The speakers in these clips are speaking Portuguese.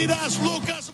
Lucas.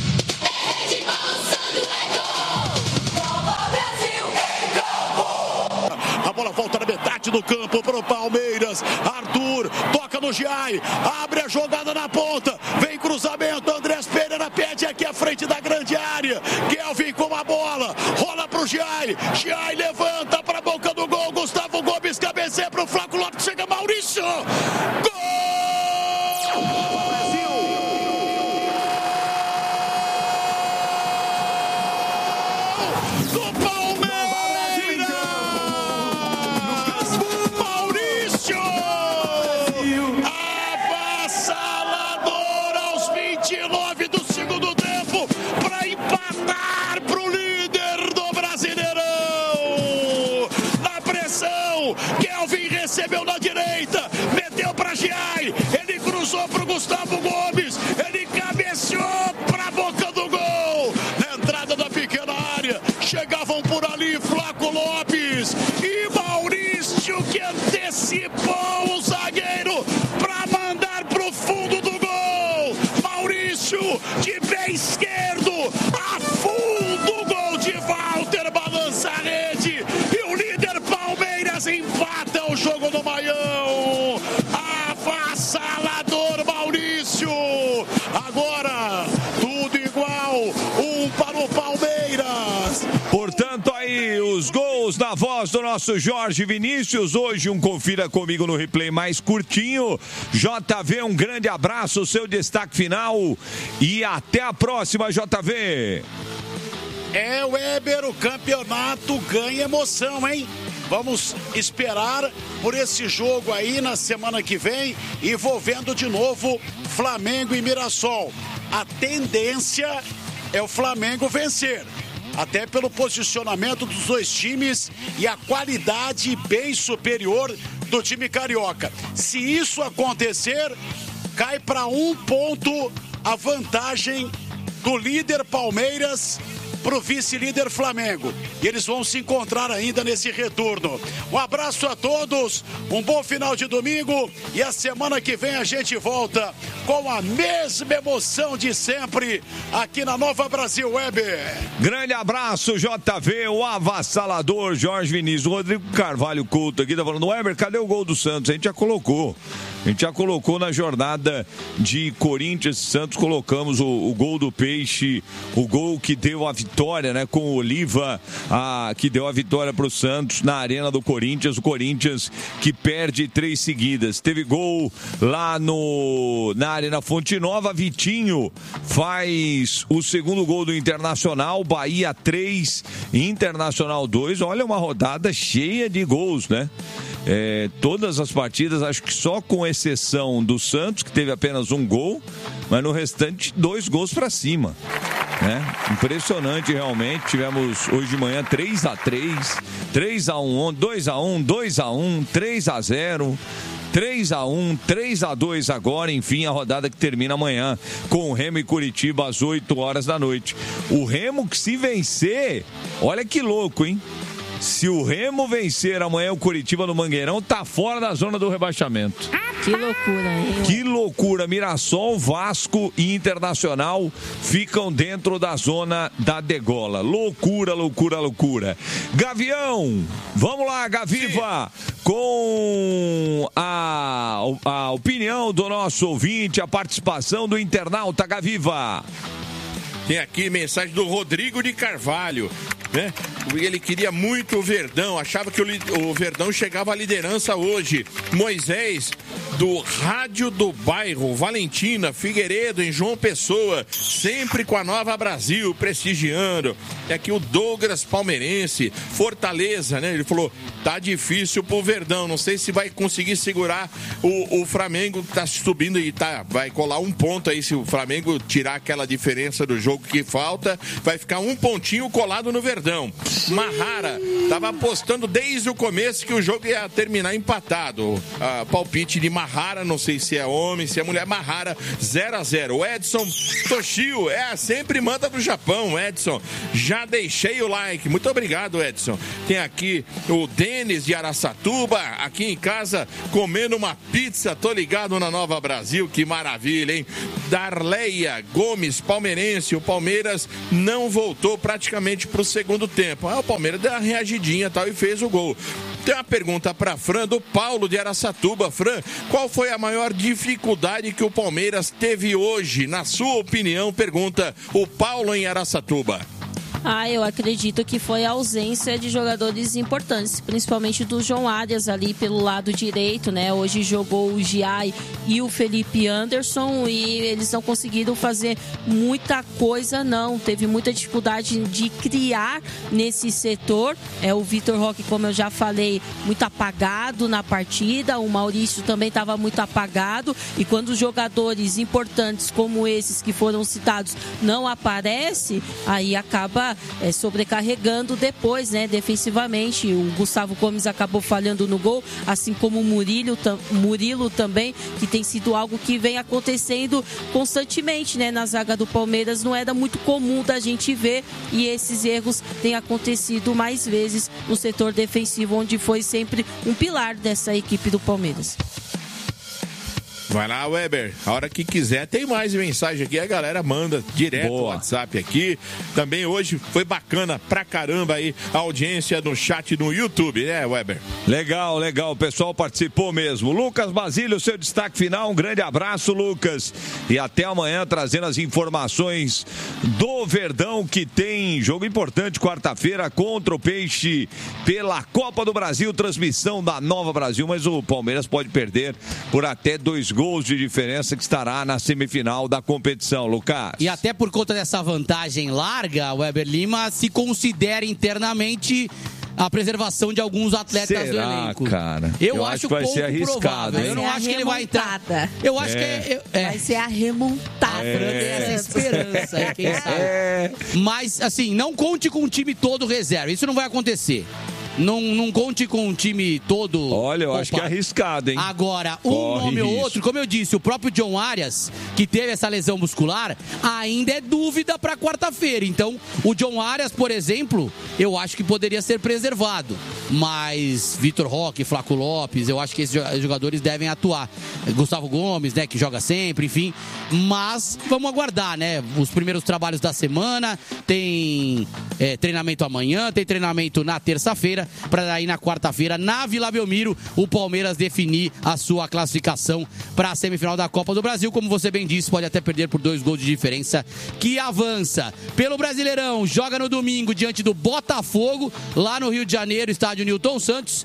A bola volta na metade do campo para o Palmeiras. Arthur toca no Giai, abre a jogada na ponta, vem cruzamento, Andrés Pereira pede aqui à frente da grande área. Kelvin com a bola, rola para o Giai, Giai levanta para a boca do gol, Gustavo Gomes cabeceia para o Flaco Lopes, chega Maurício, gol! Recebeu na direita, meteu para Giai, ele cruzou para o Gustavo Gomes, ele cabeceou para a boca do gol, na entrada da pequena área, chegavam por ali Flaco Lopes e Maurício, que antecipou o zagueiro para mandar para o fundo do gol. Maurício de pé esquerdo, afunda o gol de Walter, balança a rede e o líder Palmeiras empata o jogo do Maião. Avassalador Maurício. Agora tudo igual, para o Palmeiras. Portanto, aí os gols na voz do nosso Jorge Vinícius. Hoje confira comigo no replay mais curtinho. JV, um grande abraço, seu destaque final e até a próxima, JV. Weber, o campeonato ganha emoção, hein? Vamos esperar por esse jogo aí na semana que vem, envolvendo de novo Flamengo e Mirassol. A tendência é o Flamengo vencer, até pelo posicionamento dos dois times e a qualidade bem superior do time carioca. Se isso acontecer, cai para 1 ponto a vantagem do líder Palmeiras para o vice-líder Flamengo. E eles vão se encontrar ainda nesse retorno. Um abraço a todos, um bom final de domingo e a semana que vem a gente volta com a mesma emoção de sempre aqui na Nova Brasil Web. Grande abraço, JV, o avassalador Jorge Vinícius. O Rodrigo Carvalho Couto aqui tá falando, Weber, cadê o gol do Santos? A gente já colocou na jornada de Corinthians e Santos, colocamos o gol do Peixe, o gol que deu a vitória, né, com o Oliva, que deu a vitória para o Santos na Arena do Corinthians. O Corinthians que perde 3 seguidas. Teve gol lá na Arena Fonte Nova. Vitinho faz o segundo gol do Internacional. Bahia 3, Internacional 2. Olha, uma rodada cheia de gols, né? Todas as partidas, acho que só com exceção do Santos, que teve apenas um gol, mas no restante 2 gols para cima, né? Impressionante realmente. Tivemos hoje de manhã 3-3, 3-1, 2-1, 2-1, 3-0, 3-1, 3-2 agora, enfim, a rodada que termina amanhã com o Remo e Curitiba às 8 horas da noite. O Remo que, se vencer, olha que louco, hein? Se o Remo vencer amanhã o Curitiba no Mangueirão, tá fora da zona do rebaixamento. Que loucura, hein? Que loucura. Mirassol, Vasco e Internacional ficam dentro da zona da degola. Loucura, loucura, loucura. Gavião, vamos lá, Gaviva, com a opinião do nosso ouvinte, a participação do internauta. Gaviva. Tem aqui mensagem do Rodrigo de Carvalho, né? Ele queria muito o Verdão, achava que o Verdão chegava à liderança hoje. Moisés, do Rádio do Bairro, Valentina, Figueiredo, em João Pessoa, sempre com a Nova Brasil, prestigiando. E aqui o Douglas Palmeirense, Fortaleza, né? Ele falou, tá difícil pro Verdão, não sei se vai conseguir segurar o Flamengo, que tá subindo e vai colar 1 ponto aí, se o Flamengo tirar aquela diferença do jogo que falta, vai ficar 1 pontinho colado no Verdão. Mahara estava apostando desde o começo que o jogo ia terminar empatado. Palpite de Mahara. Mahara, não sei se é homem, se é mulher, Mahara 0-0. O Edson Toshio, sempre manda do Japão, Edson. Já deixei o like, muito obrigado, Edson. Tem aqui o Denis de Araçatuba, aqui em casa, comendo uma pizza, tô ligado na Nova Brasil, que maravilha, hein? Darleia Gomes, palmeirense, o Palmeiras não voltou praticamente pro segundo tempo. O Palmeiras deu uma reagidinha tal, e fez o gol. Tem uma pergunta para Fran, do Paulo de Araçatuba. Fran, qual foi a maior dificuldade que o Palmeiras teve hoje, na sua opinião? Pergunta o Paulo em Araçatuba. Eu acredito que foi a ausência de jogadores importantes, principalmente do João Arias ali pelo lado direito, né? Hoje jogou o Giai e o Felipe Anderson e eles não conseguiram fazer muita coisa, não. Teve muita dificuldade de criar nesse setor. O Vitor Roque, como eu já falei, muito apagado na partida. O Maurício também estava muito apagado. E quando os jogadores importantes como esses que foram citados não aparecem, aí acaba sobrecarregando depois, né, defensivamente. O Gustavo Gomes acabou falhando no gol, assim como o Murilo também, que tem sido algo que vem acontecendo constantemente, né, na zaga do Palmeiras. Não era muito comum da gente ver, e esses erros têm acontecido mais vezes no setor defensivo, onde foi sempre um pilar dessa equipe do Palmeiras. Vai lá, Weber. A hora que quiser, tem mais mensagem aqui. A galera manda direto no WhatsApp aqui. Também hoje foi bacana pra caramba aí a audiência no chat no YouTube, né, Weber? Legal, legal. O pessoal participou mesmo. Lucas Basílio, seu destaque final. Um grande abraço, Lucas. E até amanhã trazendo as informações do Verdão, que tem jogo importante quarta-feira contra o Peixe pela Copa do Brasil. Transmissão da Nova Brasil. Mas o Palmeiras pode perder por até 2 gols de diferença, que estará na semifinal da competição, Lucas. E até por conta dessa vantagem larga, o Weber Lima se considera internamente a preservação de alguns atletas do elenco. Cara? Eu acho que vai ser arriscado. Provável. Eu não acho que ele vai entrar. Eu acho que vai ser a remontada. Essa esperança, quem sabe. Mas, assim, não conte com o time todo reserva. Isso não vai acontecer. Não conte com um time todo. Olha, eu acho que é arriscado, hein? Agora, nome ou outro, como eu disse, o próprio John Arias, que teve essa lesão muscular, ainda é dúvida para quarta-feira. Então, o John Arias, por exemplo, eu acho que poderia ser preservado. Mas Vitor Roque, Flaco Lopes, eu acho que esses jogadores devem atuar. Gustavo Gomes, né, que joga sempre, enfim. Mas vamos aguardar, né? Os primeiros trabalhos da semana, tem treinamento amanhã, tem treinamento na terça-feira, para aí na quarta-feira, na Vila Belmiro, o Palmeiras definir a sua classificação para a semifinal da Copa do Brasil. Como você bem disse, pode até perder por 2 gols de diferença, que avança pelo Brasileirão. Joga no domingo diante do Botafogo, lá no Rio de Janeiro, estádio Newton Santos.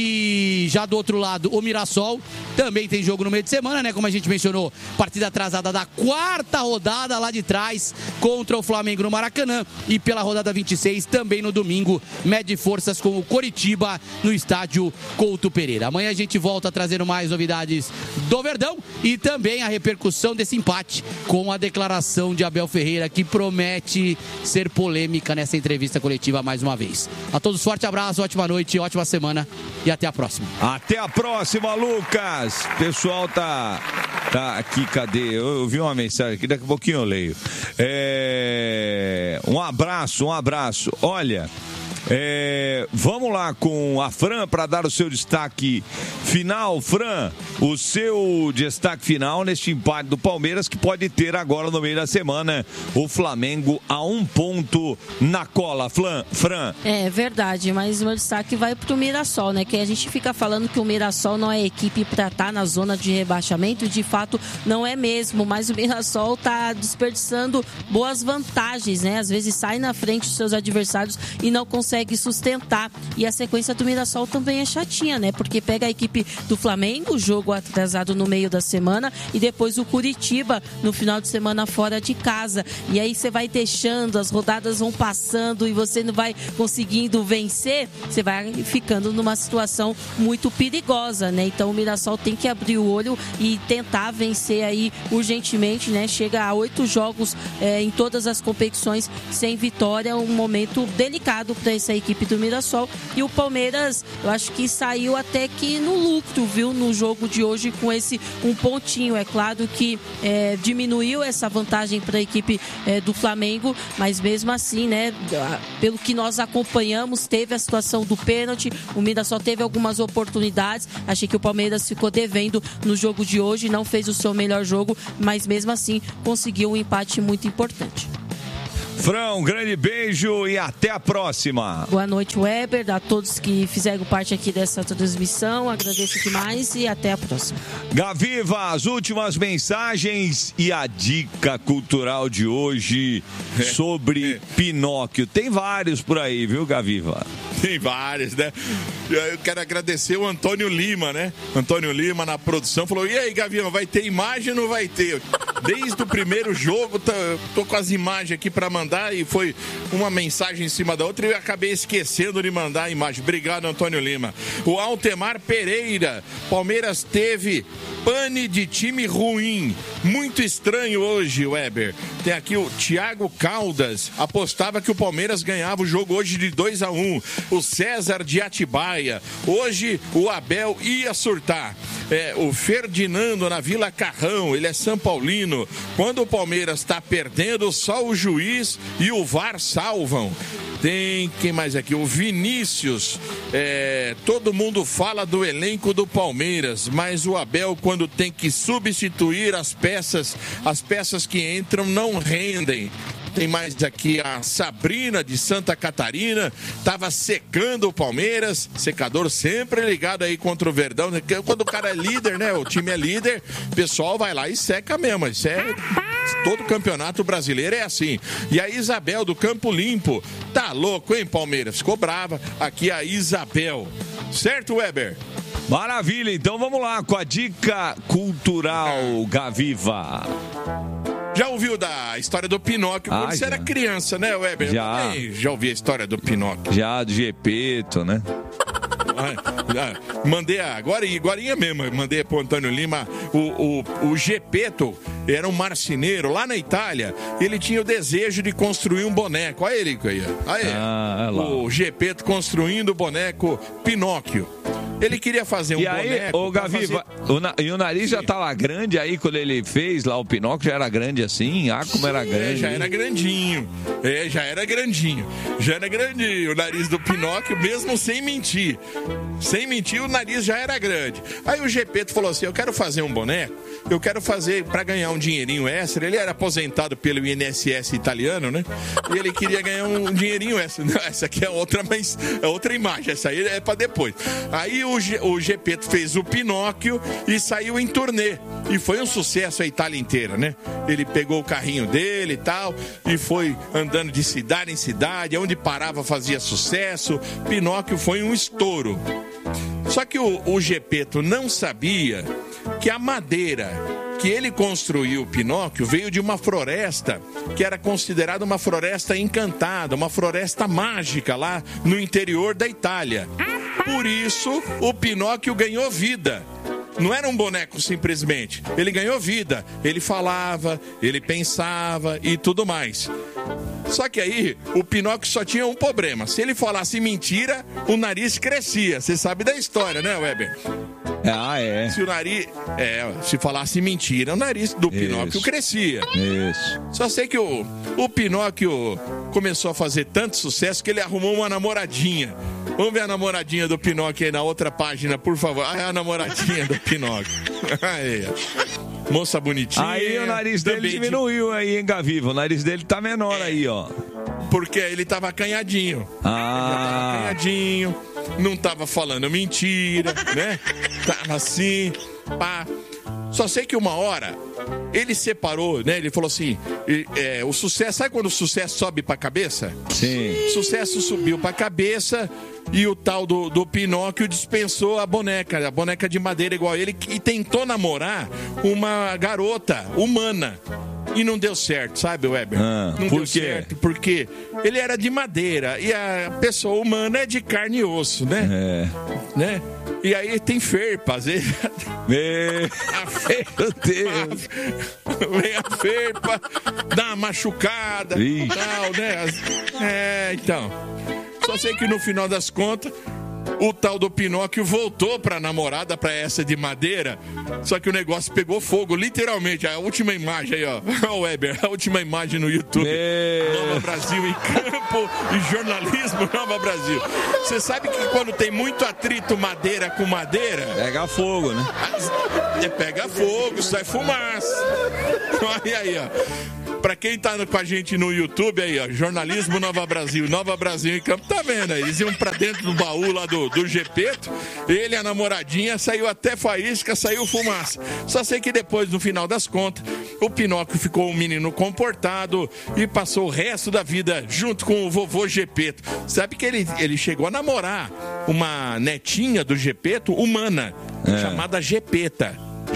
E já do outro lado, o Mirassol também tem jogo no meio de semana, né? Como a gente mencionou, partida atrasada da 4ª rodada lá de trás contra o Flamengo no Maracanã. E pela rodada 26, também no domingo, mede forças com o Coritiba no estádio Couto Pereira. Amanhã a gente volta trazendo mais novidades do Verdão e também a repercussão desse empate com a declaração de Abel Ferreira, que promete ser polêmica nessa entrevista coletiva mais uma vez. A todos, forte abraço, ótima noite, ótima semana e até a próxima. Até a próxima, Lucas. O pessoal tá aqui, cadê? Eu vi uma mensagem aqui, daqui a pouquinho eu leio. Um abraço. Olha, vamos lá com a Fran para dar o seu destaque final. Fran, o seu destaque final neste empate do Palmeiras, que pode ter agora no meio da semana o Flamengo a 1 ponto na cola. Fran. É verdade, mas o meu destaque vai pro Mirassol, né? Que a gente fica falando que o Mirassol não é equipe para estar na zona de rebaixamento, de fato não é mesmo, mas o Mirassol tá desperdiçando boas vantagens, né? Às vezes sai na frente dos seus adversários e não consegue sustentar. E a sequência do Mirassol também é chatinha, né? Porque pega a equipe do Flamengo, jogo atrasado no meio da semana, e depois o Curitiba no final de semana fora de casa. E aí você vai deixando, as rodadas vão passando e você não vai conseguindo vencer, você vai ficando numa situação muito perigosa, né? Então o Mirassol tem que abrir o olho e tentar vencer aí urgentemente, né? Chega a 8 jogos em todas as competições sem vitória, um momento delicado para esse essa equipe do Mirassol. E o Palmeiras, eu acho que saiu até que no lucro, viu, no jogo de hoje com esse um pontinho. É claro que diminuiu essa vantagem para a equipe do Flamengo, mas mesmo assim, né, pelo que nós acompanhamos, teve a situação do pênalti, o Mirassol teve algumas oportunidades. Achei que o Palmeiras ficou devendo no jogo de hoje, não fez o seu melhor jogo, mas mesmo assim conseguiu um empate muito importante. Fran, um grande beijo e até a próxima. Boa noite, Weber, a todos que fizeram parte aqui dessa transmissão. Agradeço demais e até a próxima. Gaviva, as últimas mensagens e a dica cultural de hoje sobre Pinóquio. Tem vários por aí, viu, Gaviva? Tem vários, né? Eu quero agradecer o Antônio Lima, né? Antônio Lima na produção falou: e aí, Gavião, vai ter imagem ou não vai ter? Desde o primeiro jogo, tô com as imagens aqui para mandar e foi uma mensagem em cima da outra e eu acabei esquecendo de mandar a imagem. Obrigado, Antônio Lima. O Altemar Pereira: Palmeiras teve pane de time ruim. Muito estranho hoje, Weber. Tem aqui o Thiago Caldas, apostava que o Palmeiras ganhava o jogo hoje de 2-1. O César de Atibaia: hoje o Abel ia surtar. O Ferdinando na Vila Carrão, ele é São Paulino. Quando o Palmeiras está perdendo, só o juiz e o VAR salvam. Tem quem mais aqui? O Vinícius. Todo mundo fala do elenco do Palmeiras, mas o Abel, quando tem que substituir as peças que entram não rendem. Tem mais aqui a Sabrina de Santa Catarina, estava secando o Palmeiras, secador sempre ligado aí contra o Verdão. Quando o cara é líder, né? O time é líder, o pessoal vai lá e seca mesmo. Isso todo campeonato brasileiro é assim. E a Isabel do Campo Limpo: tá louco, hein, Palmeiras? Ficou brava. Aqui a Isabel. Certo, Weber? Maravilha, então vamos lá com a dica cultural, Gaviva. Já ouviu da história do Pinóquio quando você era criança, né, Weber? Já ouvi a história do Pinóquio. Já, do Gepeto, né? Mandei agorinha mesmo, mandei pro Antônio Lima. O Gepeto era um marceneiro lá na Itália. Ele tinha o desejo de construir um boneco. Olha ele aí. O Gepeto construindo o boneco Pinóquio. Ele queria fazer um boneco. E aí, ô Gaviva, e o nariz já tava grande aí quando ele fez lá o Pinóquio? Já era grande assim? Como era grande? Já era grandinho. Já era grandinho. Já era grande o nariz do Pinóquio, mesmo sem mentir. Sem mentir, o nariz já era grande. Aí o Gepeto falou assim: eu quero fazer um boneco, eu quero fazer para ganhar um dinheirinho extra. Ele era aposentado pelo INSS italiano, né? E ele queria ganhar um dinheirinho extra. Essa aqui é outra, mas é outra imagem. Essa aí é para depois. Aí o Gepeto fez o Pinóquio e saiu em turnê. E foi um sucesso a Itália inteira, né? Ele pegou o carrinho dele e tal, e foi andando de cidade em cidade, onde parava fazia sucesso. Pinóquio foi um estouro. Só que o Gepeto não sabia que a madeira que ele construiu o Pinóquio veio de uma floresta que era considerada uma floresta encantada, uma floresta mágica lá no interior da Itália. Por isso, o Pinóquio ganhou vida. Não era um boneco simplesmente. Ele ganhou vida. Ele falava, ele pensava e tudo mais. Só que aí, o Pinóquio só tinha um problema. Se ele falasse mentira, o nariz crescia. Você sabe da história, né, Weber? É. Se falasse mentira, o nariz do Pinóquio crescia. Isso. Só sei que o Pinóquio começou a fazer tanto sucesso que ele arrumou uma namoradinha. Vamos ver a namoradinha do Pinóquio aí na outra página, por favor. A namoradinha do Pinóquio. Aí, moça bonitinha. Aí o nariz dele diminuiu aí, hein, Gaviva? O nariz dele tá menor aí, ó. Porque ele tava acanhadinho. Acanhadinho, não tava falando mentira, né? Tava assim, pá. Só sei que uma hora ele separou, né? Ele falou assim: o sucesso, sabe quando o sucesso sobe pra cabeça? Sim. O sucesso subiu pra cabeça e o tal do Pinóquio dispensou a boneca de madeira igual a ele, e tentou namorar uma garota humana. E não deu certo, sabe, Weber? Não deu certo, porque ele era de madeira e a pessoa humana é de carne e osso, né? Né? E aí tem ferpas. Meu Deus. Vem a ferpa, dá uma machucada, tal, né? Então. Só sei que no final das contas, o tal do Pinóquio voltou pra namorada, pra essa de madeira, só que o negócio pegou fogo, literalmente. A última imagem aí, ó, o Weber, a última imagem no YouTube. Nova Brasil em campo e jornalismo Nova Brasil. Você sabe que quando tem muito atrito madeira com madeira... Pega fogo, né? Pega fogo, sai fumaça. Olha aí, ó. Pra quem tá com a gente no YouTube aí, ó, jornalismo Nova Brasil em campo, tá vendo aí? Eles iam pra dentro do baú lá do Gepeto, ele e a namoradinha, saiu até faísca, saiu fumaça. Só sei que depois, no final das contas, o Pinóquio ficou um menino comportado e passou o resto da vida junto com o vovô Gepeto. Sabe que ele chegou a namorar uma netinha do Gepeto, humana, chamada Gepeta.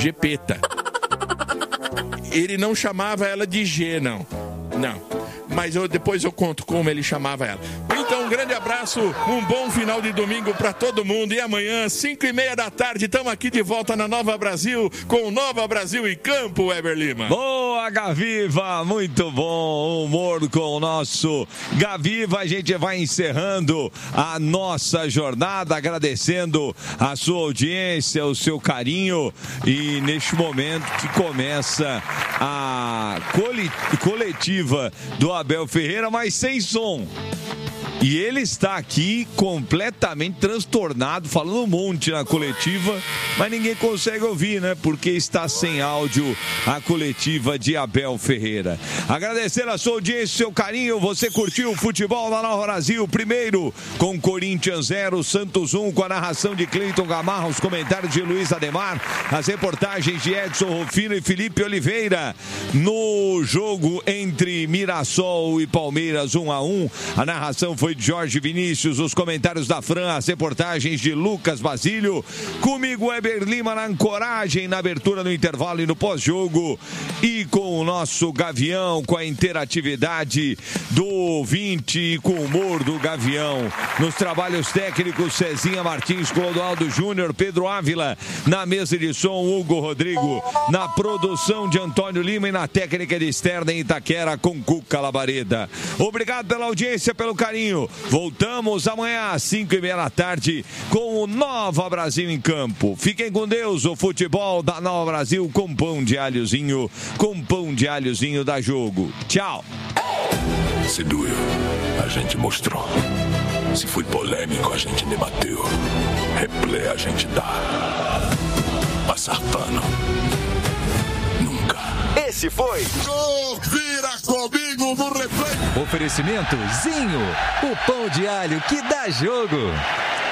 Ele não chamava ela de G, não. Mas depois eu conto como ele chamava ela. Então, um grande abraço, um bom final de domingo para todo mundo. E amanhã, 5h30 da tarde, estamos aqui de volta na Nova Brasil, com Nova Brasil em campo, Weber Lima. Boa, Gaviva, muito bom humor com o nosso Gaviva. A gente vai encerrando a nossa jornada, agradecendo a sua audiência, o seu carinho. E neste momento que começa a coletiva do Abel Ferreira, mas sem som. E ele está aqui completamente transtornado, falando um monte na coletiva, mas ninguém consegue ouvir, né? Porque está sem áudio a coletiva de Abel Ferreira. Agradecer a sua audiência, seu carinho. Você curtiu o futebol na Nova Brasil? Primeiro com Corinthians 0, Santos 1, com a narração de Cleiton Gamarra, os comentários de Luiz Ademar, as reportagens de Edson Rufino e Felipe Oliveira. No jogo entre Mirassol e Palmeiras 1-1, a narração foi de Jorge Vinícius, os comentários da Fran, as reportagens de Lucas Basílio, comigo Weber Lima na ancoragem, na abertura, no intervalo e no pós-jogo, e com o nosso Gavião, com a interatividade do ouvinte e com o humor do Gavião. Nos trabalhos técnicos, Cezinha Martins, Clodoaldo Júnior, Pedro Ávila, na mesa de som, Hugo Rodrigo, na produção de Antônio Lima e na técnica de externa em Itaquera com Cuca Labareda. Obrigado pela audiência, pelo carinho. Voltamos amanhã às 5h30 da tarde com o Nova Brasil em campo. Fiquem com Deus, o futebol da Nova Brasil com pão de alhozinho da Jogo. Tchau. Se doeu, a gente mostrou. Se foi polêmico, a gente debateu. Replay a gente dá. Passar pano. Nunca. Esse foi Vira comigo no replay. Oferecimento Zinho, o pão de alho que dá jogo.